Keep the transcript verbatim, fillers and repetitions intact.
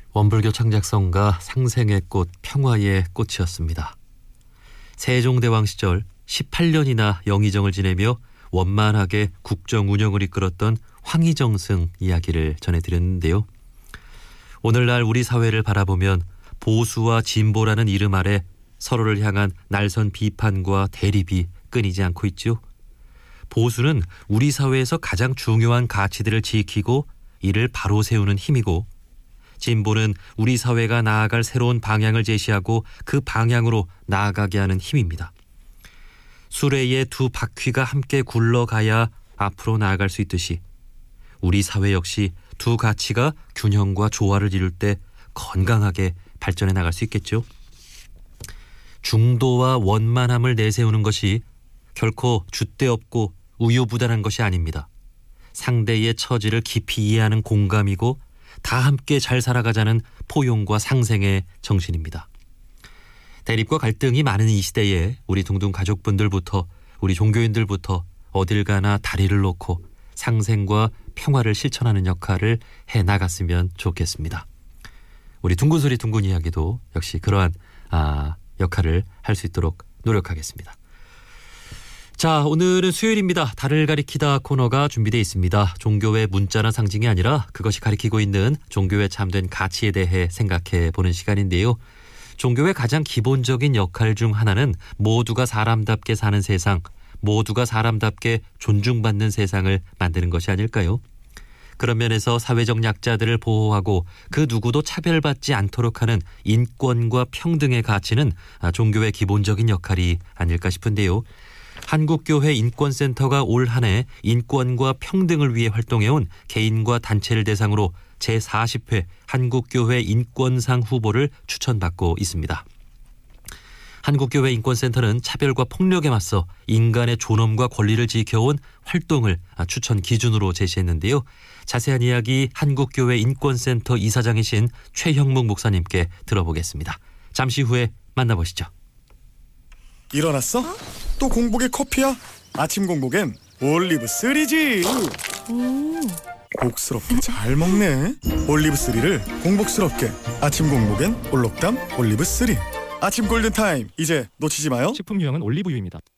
원불교 창작성가 상생의 꽃, 평화의 꽃이었습니다. 세종대왕 시절 십팔 년이나 영의정을 지내며 원만하게 국정 운영을 이끌었던 황희정승 이야기를 전해드렸는데요. 오늘날 우리 사회를 바라보면 보수와 진보라는 이름 아래 서로를 향한 날선 비판과 대립이 끊이지 않고 있죠. 보수는 우리 사회에서 가장 중요한 가치들을 지키고 이를 바로 세우는 힘이고, 진보는 우리 사회가 나아갈 새로운 방향을 제시하고 그 방향으로 나아가게 하는 힘입니다. 수레의 두 바퀴가 함께 굴러가야 앞으로 나아갈 수 있듯이 우리 사회 역시 두 가치가 균형과 조화를 이룰 때 건강하게 발전해 나갈 수 있겠죠. 중도와 원만함을 내세우는 것이 결코 줏대없고 우유부단한 것이 아닙니다. 상대의 처지를 깊이 이해하는 공감이고 다 함께 잘 살아가자는 포용과 상생의 정신입니다. 대립과 갈등이 많은 이 시대에 우리 둥둥 가족분들부터 우리 종교인들부터 어딜 가나 다리를 놓고 상생과 평화를 실천하는 역할을 해나갔으면 좋겠습니다. 우리 둥근소리 둥근 이야기도 역시 그러한 아, 역할을 할 수 있도록 노력하겠습니다. 자, 오늘은 수요일입니다. 달을 가리키다 코너가 준비되어 있습니다. 종교의 문자나 상징이 아니라 그것이 가리키고 있는 종교의 참된 가치에 대해 생각해 보는 시간인데요. 종교의 가장 기본적인 역할 중 하나는 모두가 사람답게 사는 세상, 모두가 사람답게 존중받는 세상을 만드는 것이 아닐까요? 그런 면에서 사회적 약자들을 보호하고 그 누구도 차별받지 않도록 하는 인권과 평등의 가치는 종교의 기본적인 역할이 아닐까 싶은데요. 한국교회 인권센터가 올 한 해 인권과 평등을 위해 활동해온 개인과 단체를 대상으로 제사십 회 한국교회 인권상 후보를 추천받고 있습니다. 한국교회 인권센터는 차별과 폭력에 맞서 인간의 존엄과 권리를 지켜온 활동을 추천 기준으로 제시했는데요. 자세한 이야기 한국교회 인권센터 이사장이신 최형묵 목사님께 들어보겠습니다. 잠시 후에 만나보시죠. 일어났어? 어? 또 공복에 커피야? 아침 공복엔 올리브 쓰리지. 음. 복스럽게 잘 먹네. 올리브 쓰리를 공복스럽게. 아침 공복엔 올록담 올리브 쓰리. 아침 골든타임 이제 놓치지 마요. 식품 유형은 올리브유입니다.